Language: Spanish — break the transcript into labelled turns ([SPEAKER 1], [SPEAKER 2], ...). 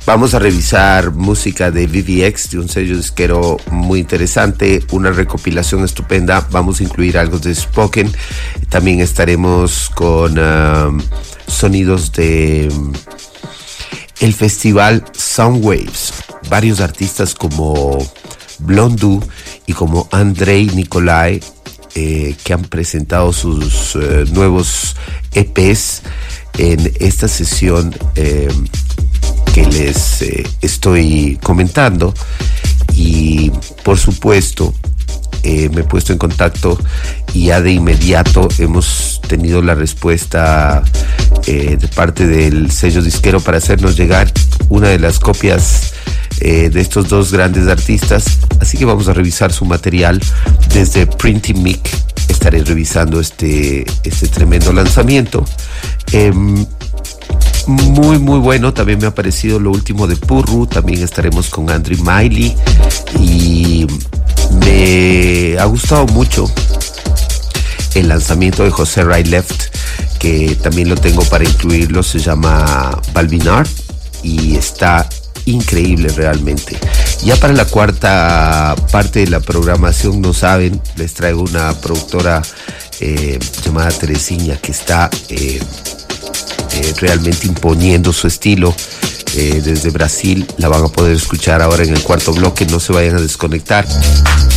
[SPEAKER 1] Vamos a revisar música de VVX, de un sello disquero muy interesante, una recopilación estupenda. Vamos a incluir algo de Spoken. También estaremos con sonidos de el festival Soundwaves. Varios artistas como Blondu y como Andrei Nikolai, que han presentado sus nuevos EPs en esta sesión que les estoy comentando. Y por supuesto me he puesto en contacto y ya de inmediato hemos tenido la respuesta de parte del sello disquero para hacernos llegar una de las copias de estos dos grandes artistas. Así que vamos a revisar su material desde Printing Mic. Estaré revisando este tremendo lanzamiento. Muy bueno, también me ha parecido lo último de Purru. También estaremos con Andrew Miley y me ha gustado mucho el lanzamiento de José Ray Left, que también lo tengo para incluirlo. Se llama Balvinar y está increíble realmente. Ya para la cuarta parte de la programación, no saben, les traigo una productora llamada Teresinha, que está realmente imponiendo su estilo desde Brasil. La van a poder escuchar ahora en el cuarto bloque. No se vayan a desconectar.